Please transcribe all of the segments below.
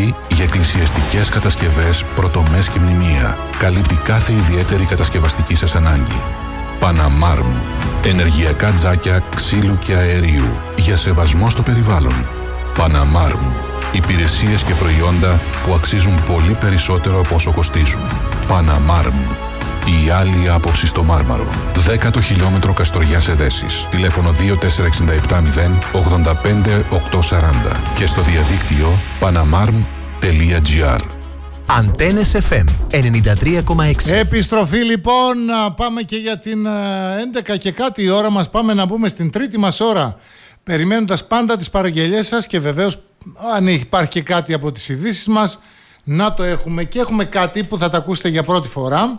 Εξαιρετική για εκκλησιαστικές κατασκευές, πρωτομές και μνημεία. Καλύπτει κάθε ιδιαίτερη κατασκευαστική σας ανάγκη. Παναμάρμ. Ενεργειακά τζάκια ξύλου και αερίου για σεβασμό στο περιβάλλον. Παναμάρμ. Υπηρεσίες και προϊόντα που αξίζουν πολύ περισσότερο από όσο κοστίζουν. Παναμάρμ. Η άλλη άποψη στο Μάρμαρο. 10ο χιλιόμετρο Καστοριάς Εδέσης. Τηλέφωνο 24670 85 840 και στο διαδίκτυο panamarm.gr. Αντένες FM 93,6. Επιστροφή λοιπόν, πάμε και για την 11 και κάτι η ώρα μας. Πάμε να μπούμε στην τρίτη μας ώρα, περιμένοντας πάντα τις παραγγελίες σας και βεβαίως αν υπάρχει και κάτι από τις ειδήσεις μας να το έχουμε. Και έχουμε κάτι που θα τα ακούσετε για πρώτη φορά.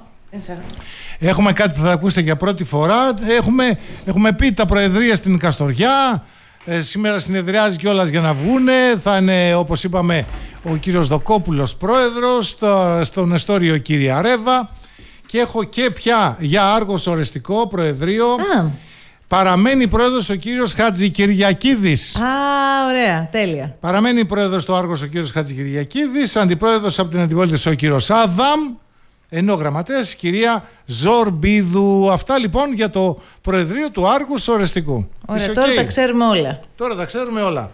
Έχουμε κάτι που θα ακούσετε για πρώτη φορά. Έχουμε πει τα προεδρία στην Καστοριά. Σήμερα συνεδριάζει κιόλας για να βγούνε. Θα είναι, όπως είπαμε, ο κύριος Δοκόπουλος πρόεδρος, στο Νεστόριο κυρία Ρέβα. Και έχω και πια για Άργος Ορεστικό προεδρείο. Παραμένει πρόεδρος ο κύριος Χατζικυριακίδης. Ωραία, τέλεια. Παραμένει πρόεδρος του Άργος ο κύριος Χατζικυριακίδης. Αντιπρόεδρος από την αντιπολίτευση ο κύριος Άδαμ. Ενώ γραμματέας κυρία Ζορμπίδου. Αυτά λοιπόν για το Προεδρείο του Άργους Ορεστικού. Ωραία, τώρα τα ξέρουμε όλα. Τώρα τα ξέρουμε όλα.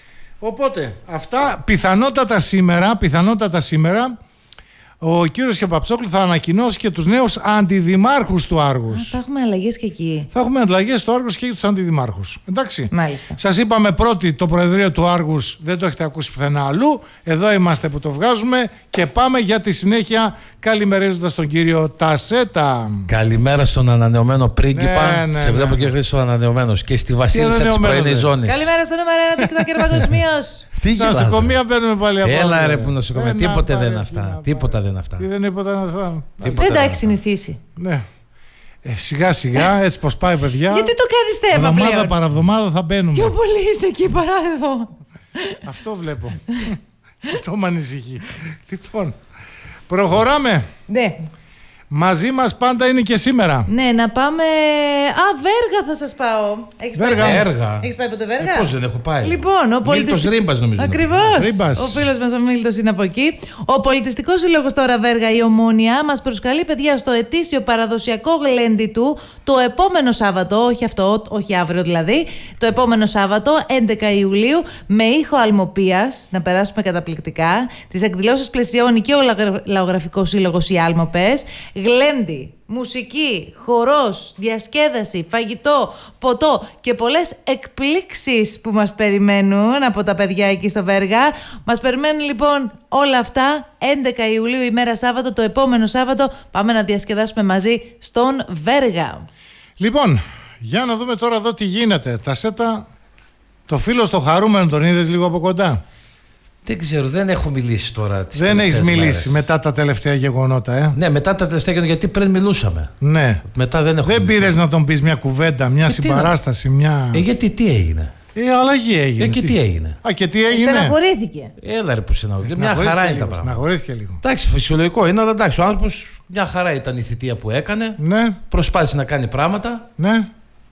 Οπότε αυτά πιθανότατα σήμερα ο κύριος Χεπαψόκλου θα ανακοινώσει και τους νέους αντιδημάρχους του Άργους. Θα έχουμε αλλαγές και εκεί. Θα έχουμε αλλαγές στο Άργους και τους αντιδημάρχους. Εντάξει. Μάλιστα. Σας είπαμε πρώτη το Προεδρείο του Άργους, δεν το έχετε ακούσει πουθενά αλλού. Εδώ είμαστε που το βγάζουμε και πάμε για τη συνέχεια καλημερίζοντας τον κύριο Τασέτα. Καλημέρα στον ανανεωμένο πρίγκιπα. Ναι, σε βλέπω και χρήσιμο ανανεωμένος. Και στη βασίλισσα της πρωινής ζώνης. Καλημέρα στο νούμερο 1 TikToker παγκοσμίως. Τι Στα νοσοκομεία παίρνουμε πάλι από Έλα ρε που νοσοκομεία. Τίποτε δεν αυτά. Τίποτα δεν αυτά. Δεν είναι τίποτα αυτά. Δεν τα έχει συνηθίσει. Ναι. Σιγά σιγά, έτσι πως πάει παιδιά. Γιατί το κάνεις θέμα εβδομάδα πλέον? παραβδομάδα θα μπαίνουμε. Πιο πολύ είσαι εκεί παρά εδώ. Αυτό βλέπω. Αυτό με ανησυχεί. Λοιπόν, προχωράμε. Ναι. Μαζί μας πάντα είναι και σήμερα. Ναι, να πάμε. Βέργα θα σας πάω. Έχεις πάει ποτέ Βέργα? Πώς δεν έχω πάει. Λοιπόν, ο Μίλτος Ρίμπας νομίζω. Ακριβώς. Ο φίλος μας ο Μίλτος είναι από εκεί. Ο Πολιτιστικός Σύλλογος τώρα Βέργα, η Ομόνοια, μας προσκαλεί παιδιά στο ετήσιο παραδοσιακό γλέντι του το επόμενο Σάββατο, όχι αύριο δηλαδή, το επόμενο Σάββατο, 11 Ιουλίου, με ήχο Αλμοπίας, να περάσουμε καταπληκτικά. Τις εκδηλώσεις πλαισιώνει και ο Λαογραφικός Σύλλογος οι Άλμοπες. Γλέντι, μουσική, χορός, διασκέδαση, φαγητό, ποτό και πολλές εκπλήξεις που μας περιμένουν από τα παιδιά εκεί στο Βέργα. Μας περιμένουν λοιπόν όλα αυτά 11 Ιουλίου ημέρα Σάββατο, το επόμενο Σάββατο. Πάμε να διασκεδάσουμε μαζί στον Βέργα. Λοιπόν, για να δούμε τώρα εδώ τι γίνεται. Τασέτα, το φίλο στο χαρούμενο τον είδες λίγο από κοντά? Δεν ξέρω, δεν έχω μιλήσει τώρα. Δεν έχεις μιλήσει μετά τα τελευταία γεγονότα, Ναι, μετά τα τελευταία γεγονότα, γιατί πριν μιλούσαμε. Ναι. Μετά δεν έχω Δεν πήρες να τον πεις μια κουβέντα, μια συμπαράσταση, μια. Γιατί τι έγινε? Αλλαγή έγινε. Και τι έγινε? Και τι έγινε? Στεναχωρήθηκε. Έλα ρε που στεναχωρήθηκε. Μια χαρά είναι τα πράγματα. Στεναχωρήθηκε λίγο. Εντάξει, φυσιολογικό είναι, αλλά εντάξει, ο άνθρωπος μια χαρά ήταν η θητεία που έκανε. Ναι. Προσπάθησε να κάνει πράγματα. Ναι.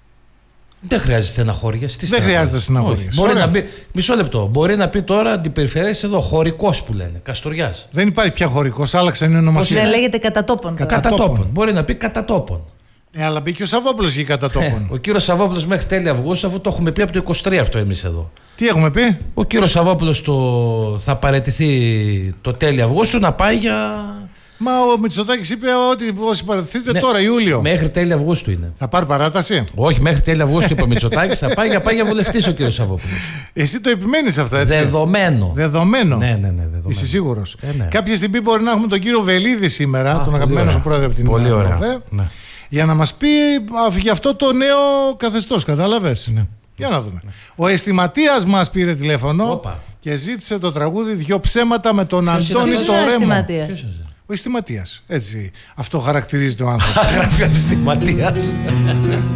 Δεν χρειάζεται στεναχώρια. Δεν χρειάζεται στεναχώρια. Μπορεί να μπει. Μισό λεπτό. Μπορεί να πει τώρα αντιπεριφερειάρχης εδώ, χωρικός που λένε, Καστοριάς. Δεν υπάρχει πια χωρικός, άλλαξαν η ονομασία. Δεν λέγεται κατά τόπον. Κατά τόπον. Μπορεί να πει κατά τόπον. Αλλά μπήκε ο Σαββόπουλος και κατά τόπον. Ο κύριος Σαββόπουλος μέχρι τέλη Αυγούστου, αφού το έχουμε πει από το 23 αυτό εμείς εδώ. Τι έχουμε πει? Ο κύριος Σαββόπουλος θα παραιτηθεί το τέλη Αυγούστου να πάει για. Μα ο Μητσοτάκης είπε ότι όσοι παρατηθείτε τώρα Ιούλιο. Μέχρι τέλη Αυγούστου είναι. Θα πάρει παράταση? Όχι, μέχρι τέλη Αυγούστου είπε ο Μητσοτάκης. Θα πάει για βουλευτής ο κύριος Σαββόπουλος. Εσύ το επιμένεις αυτό, έτσι? Δεδομένο. Ναι, δεδομένο. Είσαι σίγουρος? Ναι. Κάποια στιγμή μπορεί να έχουμε τον κύριο Βελίδη σήμερα, τον αγαπημένο σου πρόεδρο από την Πολύ ωραία. Ναι. Για να μας πει για αυτό το νέο καθεστώς, κατάλαβες? Ναι. Για να δούμε. Ο αισθηματίας μας πήρε τηλέφωνο και ζήτησε το τραγούδι «Δυο ψέματα» με τον Αντώνη το Ρέμο. Ο αισθηματίας. Έτσι. Αυτό χαρακτηρίζεται ο άνθρωπος. Γράφει αισθηματίας.